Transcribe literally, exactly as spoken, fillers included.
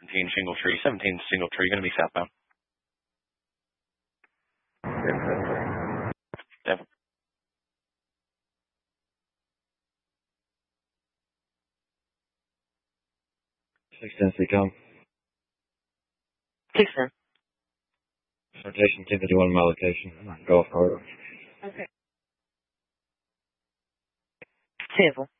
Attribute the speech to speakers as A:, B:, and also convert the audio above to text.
A: seventeen Single Tree. seventeen Single Tree, going to be southbound. Devil.
B: six ten three com.
C: six ten.
B: Rotation ten fifty-one, my location. Golf corridor.
C: Okay. Sample.